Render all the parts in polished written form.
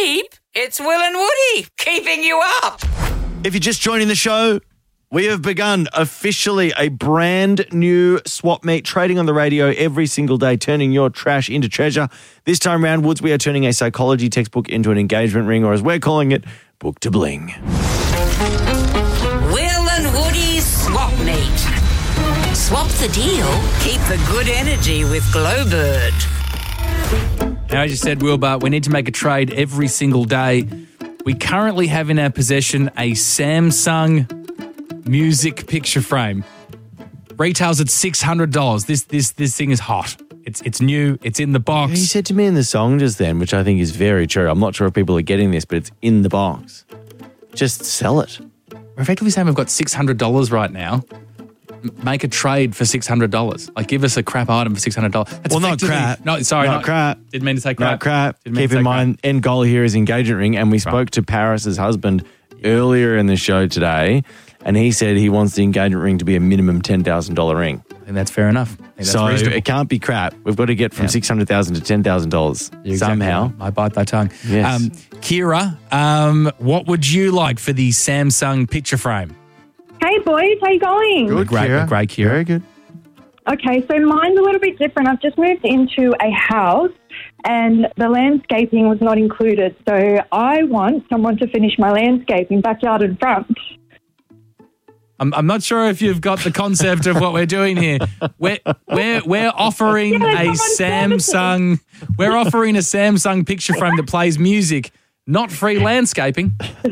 keep. It's Will and Woody keeping you up. If you're just joining the show, we have begun officially a brand new swap meet, trading on the radio every single day, turning your trash into treasure. This time round, Woods, we are turning a psychology textbook into an engagement ring, or as we're calling it, book to bling. Will and Woody's swap meet. Swap the deal, keep the good energy with Glowbird. Now, as you said, Wilbur, we need to make a trade every single day. We currently have in our possession a Samsung music picture frame. Retails at $600. This thing is hot. It's new. It's in the box. You said to me in the song just then, which I think is very true. I'm not sure if people are getting this, but it's in the box. Just sell it. We're effectively saying we've got $600 right now. Make a trade for $600. Like, give us a crap item for $600. That's well, not crap. No, sorry, not crap. Didn't mean to say crap. Not crap. Didn't mean Keep in mind, end goal here is engagement ring, and we spoke to Paris's husband earlier in the show today, and he said he wants the engagement ring to be a minimum $10,000 ring. And that's fair enough. That's so reasonable. it can't be crap. We've got to get from $600,000 to $10,000 somehow. I bite thy tongue. Yes. Kira, what would you like for the Samsung picture frame? Hey boys, how you going? Good, Great, Kira. great, Kira. Very good. Okay, so mine's a little bit different. I've just moved into a house and the landscaping was not included. So I want someone to finish my landscaping, backyard and front. I'm not sure if you've got the concept of what we're doing here. We're offering a Samsung. We're offering a Samsung picture frame that plays music, not free landscaping.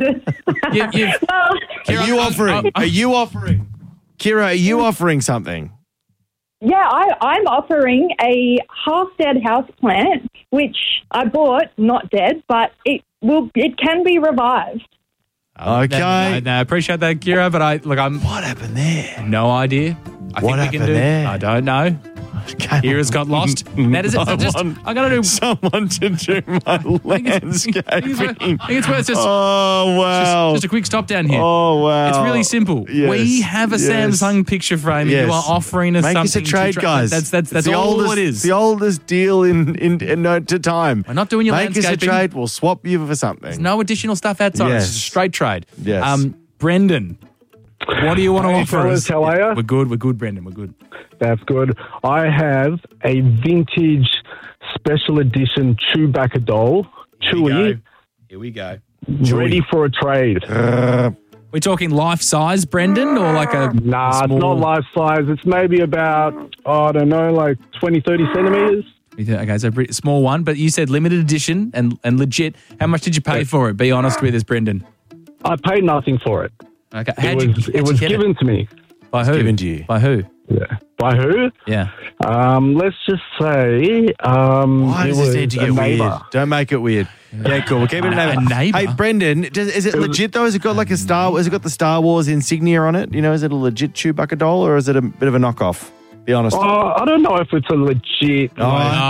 Kira, Are you offering? Kira, are you offering something? Yeah, I'm offering a half-dead houseplant, which I bought, not dead, but it can be revived. Okay. I appreciate that, Kira, but What happened there? no idea. What happened there? I don't know. Kira's got lost. Now, I got to do someone to do my landscaping. I think it's worth just, Oh, wow. just a quick stop down here. Oh, wow. It's really simple. Yes, We have a yes. Samsung picture frame. Yes. And you are offering us Make something. us a trade, to guys. That's It's the all oldest, it is. The oldest deal in to time. We're not doing your Make us a landscaping. trade. We'll swap you for something. There's no additional stuff outside. Yes. It's just a straight trade. Yes. Brendan, what do you want to offer fellas, us? how are ya? We're good, Brendan. We're good. That's good. I have a vintage special edition Chewbacca doll, Chewie, Here we go. ready for a trade. We're talking life size, Brendan, or like a Nah, small... it's not life size. It's maybe about, I don't know, like 20, 30 centimetres. Okay, so a small one, but you said limited edition and legit. How much did you pay for it? Be honest with us, Brendan. I paid nothing for it. Okay, It was given to me. By who? given to you. By who? Yeah. By who? Yeah. Let's just say Why it does was this need to a get weird? neighbour. Don't make it weird. Yeah, cool. We'll keep it A neighbour? Hey, Brendan, is it legit though? Has it got like has it got the Star Wars insignia on it? You know, is it a legit Chewbacca doll or is it a bit of a knockoff? Be honest. I don't know if it's a legit. Oh,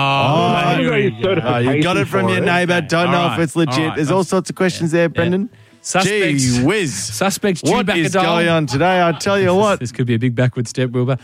I don't know your you certification got it from for your it. neighbour. Don't know All if it's right, legit. all right. There's all sorts of questions there, Brendan. Suspects. Gee whiz. Suspects What Chewbacca is doll. going on today? I tell you what. This could be a big backward step, Wilbur.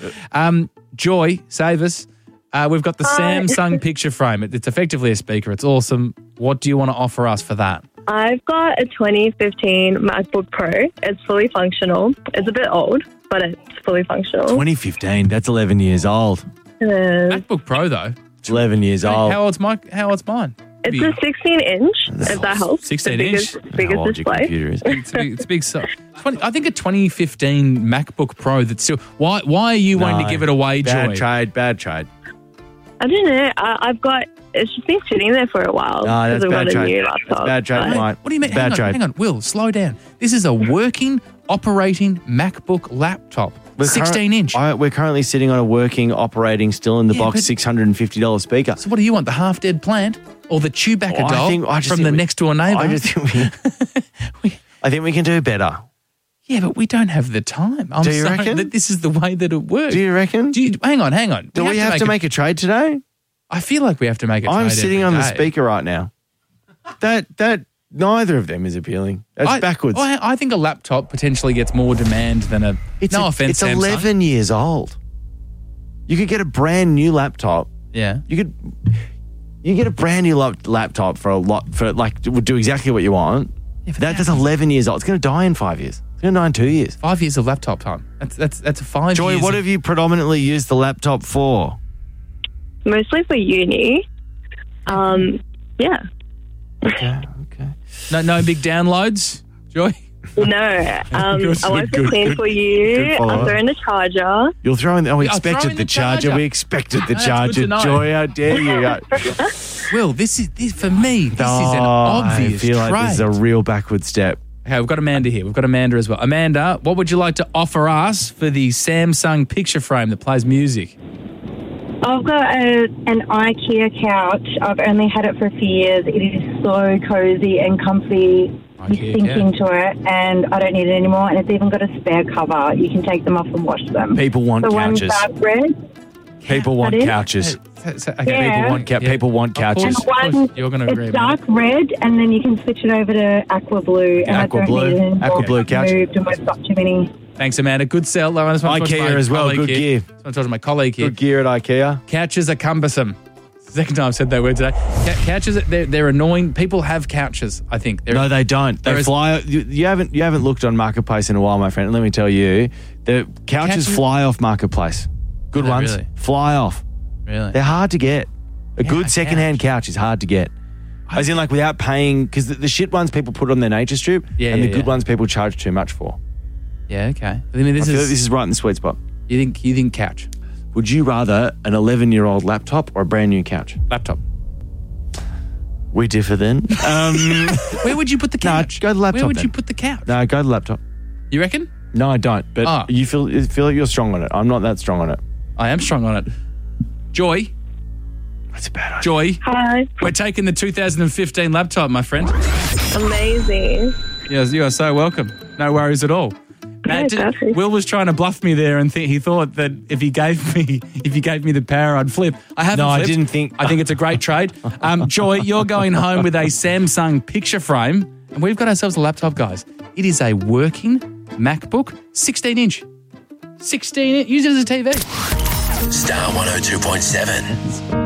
Joy, save us. We've got the Samsung picture frame. It's effectively a speaker. It's awesome. What do you want to offer us for that? I've got a 2015 MacBook Pro. It's fully functional. It's a bit old, but it's fully functional. 2015. That's 11 years old. MacBook Pro, though. It's 11 years old. How old's mine? It's a 16-inch, if that helps. 16 The inch? biggest How old your display. computer is. It's a big size. I think a 2015 MacBook Pro that's still... Why are you wanting to give it away, Joy? Bad trade. I don't know. I've got... It's just been sitting there for a while. No, that's because bad I've got a trade. new That's laptop. bad trade, but- mate. What do you mean? It's bad trade. Hang on. Will, slow down. This is a working, operating MacBook laptop. 16-inch. We're currently sitting on a working, operating, still in the box, $650 speaker. So what do you want, the half-dead plant or the Chewbacca Oh, doll from the next-door neighbour? I think we can do better. Yeah, but we don't have the time. I'm Do you sorry reckon? that this is the way that it works. Do you reckon? Hang on. Do we have to make a trade today? I feel like we have to make a trade I'm sitting every on the day. speaker right now. That neither of them is appealing. That's backwards. I think a laptop potentially gets more demand than a... no offense, It's Samsung. 11 years old. You could get a brand new laptop. Yeah. You could... You get a brand new laptop for would do exactly what you want. Yeah, for That's 11 years old. It's going to die in 5 years. It's going to die in 2 years. 5 years of laptop time. That's a 5 Joy, years. what have you predominantly used the laptop for? Mostly for uni. Yeah. Okay. No big downloads, Joy? No. I won't be clean for you. Good follow-up. I'm throwing the charger. You'll throw in. We throw expected in the the charger. charger. We expected the That's charger. good to know. Joy, how dare you? Will, this for me, this is an obvious I feel like this is a trade. real backward step. Okay, we've got Amanda here. We've got Amanda as well. Amanda, what would you like to offer us for the Samsung picture frame that plays music? I've got an IKEA couch. I've only had it for a few years. It is so cozy and comfy. You IKEA sink couch. into it, and I don't need it anymore. And it's even got a spare cover. You can take them off and wash them. People want the one's couches. dark red. People want Pardon? couches. Okay. Yeah. People want Of course, couches. of course, One, you're going to agree. It's dark red, and then you can switch it over to aqua blue. And Aqua I don't blue? need it anymore. Aqua blue I've couch? moved and we've got too many. Thanks, Amanda. Good sell. I just want to talk to IKEA my as well. colleague Good here. gear. I want to talk to my colleague here. Good gear at IKEA. Couches are cumbersome. Second time I've said that word today. Couches, they're annoying. People have couches, I think. No, they don't. They There is- fly. You haven't looked on Marketplace in a while, my friend. And let me tell you, the couches fly off Marketplace. Good Do they ones really? fly off. Really? They're hard to get. A good a secondhand couch is hard to get. As in, like, without paying, because the shit ones people put on their nature strip, Yeah, and the yeah, good yeah. ones people charge too much for. Yeah, okay. I mean, I feel like this is right in the sweet spot. you think couch, Would you rather an 11-year-old laptop or a brand new couch? laptop. We differ then. Where would you put the couch? go the laptop Where would then. you put the couch? No, go to the laptop. You reckon? No, I don't. But Ah. you feel like you're strong on it. I'm not that strong on it. I am strong on it. Joy, That's a bad idea. Joy, Hi. we're taking the 2015 laptop, my friend. Amazing. Yes, you are so welcome. No worries at all. Yeah, perfect. Will was trying to bluff me there, and he thought that if he gave me the power, I'd flip. I haven't. No, I flipped. didn't think- I think it's a great trade. Joy, you're going home with a Samsung picture frame, and we've got ourselves a laptop, guys. It is a working MacBook, 16-inch. 16. Use it as a TV. Star 102.7.